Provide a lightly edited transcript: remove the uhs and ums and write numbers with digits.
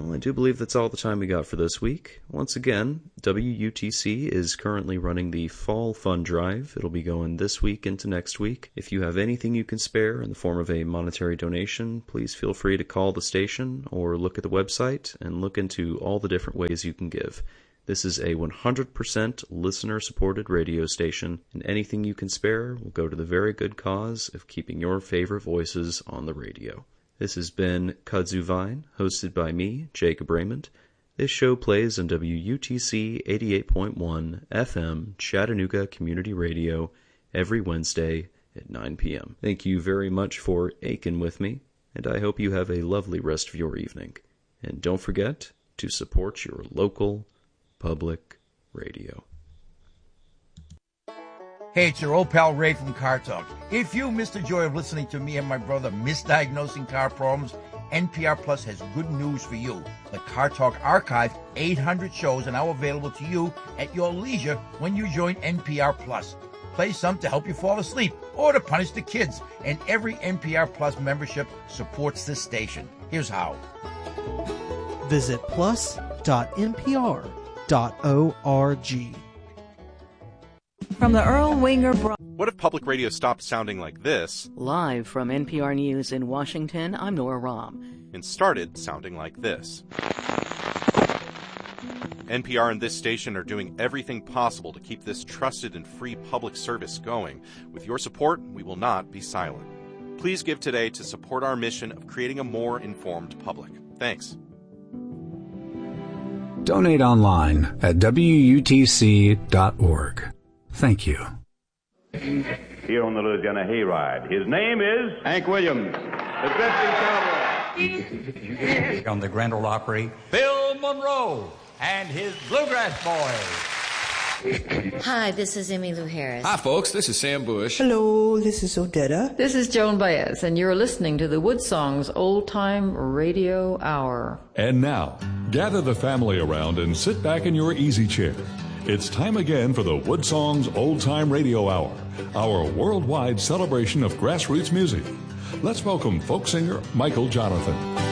Well, I do believe that's all the time we got for this week. Once again, WUTC is currently running the Fall Fund Drive. It'll be going this week into next week. If you have anything you can spare in the form of a monetary donation, please feel free to call the station or look at the website and look into all the different ways you can give. This is a 100% listener-supported radio station, and anything you can spare will go to the very good cause of keeping your favorite voices on the radio. This has been Kudzu Vine, hosted by me, Jacob Raymond. This show plays on WUTC 88.1 FM Chattanooga Community Radio every Wednesday at 9 p.m. Thank you very much for aching with me, and I hope you have a lovely rest of your evening. And don't forget to support your local public radio. Hey, it's your old pal Ray from Car Talk. If you missed the joy of listening to me and my brother misdiagnosing car problems, NPR Plus has good news for you. The Car Talk Archive, 800 shows, are now available to you at your leisure when you join NPR Plus. Play some to help you fall asleep or to punish the kids. And every NPR Plus membership supports this station. Here's how. Visit plus.npr.org. From the Earl Winger What if public radio stopped sounding like this? Live from NPR News in Washington, I'm Nora Rahm. And started sounding like this. NPR and this station are doing everything possible to keep this trusted and free public service going. With your support, we will not be silent. Please give today to support our mission of creating a more informed public. Thanks. Donate online at WUTC.org. Thank you. Here on the Louisiana Hayride, his name is Hank Williams, the drifting cowboy. On the Grand Ole Opry, Bill Monroe and his Bluegrass Boys. Hi, this is Emmylou Harris. Hi, folks. This is Sam Bush. Hello, this is Odetta. This is Joan Baez, and you're listening to the Wood Songs Old Time Radio Hour. And now, gather the family around and sit back in your easy chair. It's time again for the Wood Songs Old Time Radio Hour, our worldwide celebration of grassroots music. Let's welcome folk singer Michael Jonathan.